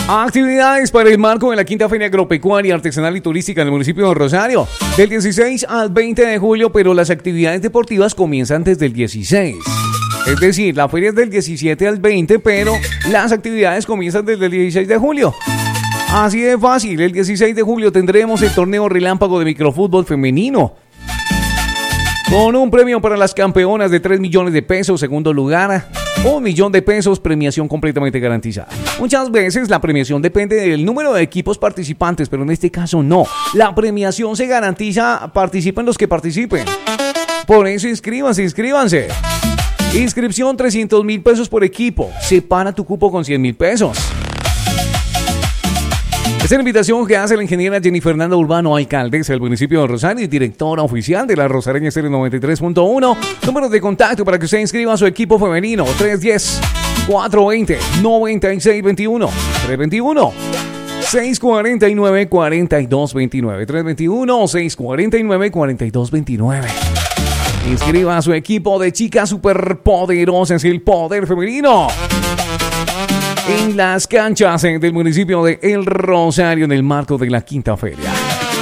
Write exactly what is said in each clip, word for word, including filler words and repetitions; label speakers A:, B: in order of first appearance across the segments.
A: Actividades para el marco de la quinta Feria Agropecuaria, Artesanal y Turística en el municipio de Rosario, del dieciséis al veinte de julio, pero las actividades deportivas comienzan desde el dieciséis. Es decir, la feria es del diecisiete al veinte, pero las actividades comienzan desde el dieciséis de julio. Así de fácil, el dieciséis de julio tendremos el torneo relámpago de microfútbol femenino, con un premio para las campeonas de tres millones de pesos, segundo lugar, un millón de pesos, premiación completamente garantizada. Muchas veces la premiación depende del número de equipos participantes, pero en este caso no. La premiación se garantiza, participen los que participen. Por eso inscríbanse, inscríbanse. Inscripción trescientos mil pesos por equipo. Separa tu cupo con cien mil pesos. Esta es la invitación que hace la ingeniera Jenny Fernanda Urbano, alcaldesa del municipio de Rosario y directora oficial de la Rosareña Estéreo noventa y tres punto uno. Números de contacto para que usted inscriba a su equipo femenino: tres uno cero, cuatro dos cero, nueve seis dos uno, tres dos uno, seis cuatro nueve, cuatro dos dos nueve, tres dos uno, seis cuatro nueve, cuatro dos dos nueve. Inscriba a su equipo de chicas superpoderosas, el poder femenino, en las canchas del municipio de El Rosario en el marco de la quinta feria.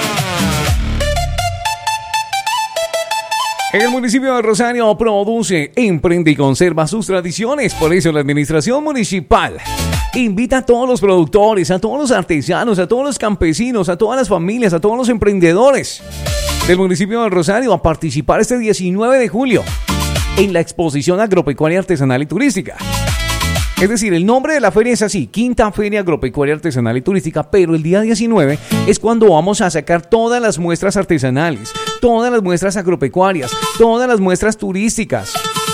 A: El municipio de Rosario produce, emprende y conserva sus tradiciones. Por eso la administración municipal invita a todos los productores, a todos los artesanos, a todos los campesinos, a todas las familias, a todos los emprendedores del municipio de Rosario a participar este diecinueve de julio en la exposición agropecuaria, artesanal y turística. Es decir, el nombre de la feria es así: Quinta Feria Agropecuaria, Artesanal y Turística, pero el día diecinueve es cuando vamos a sacar todas las muestras artesanales, todas las muestras agropecuarias, todas las muestras turísticas.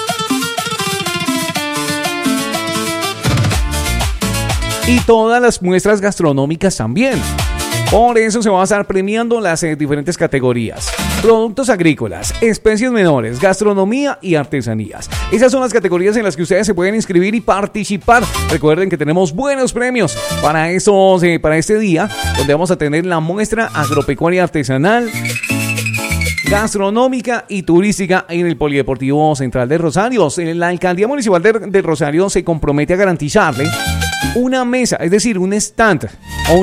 A: Y todas las muestras gastronómicas también. Por eso se va a estar premiando las eh, diferentes categorías: productos agrícolas, especies menores, gastronomía y artesanías. Esas son las categorías en las que ustedes se pueden inscribir y participar. Recuerden que tenemos buenos premios para, esos, eh, para este día, donde vamos a tener la muestra agropecuaria, artesanal, gastronómica y turística en el Polideportivo Central de Rosario. La Alcaldía Municipal de, de Rosario se compromete a garantizarle una mesa, es decir, un stand o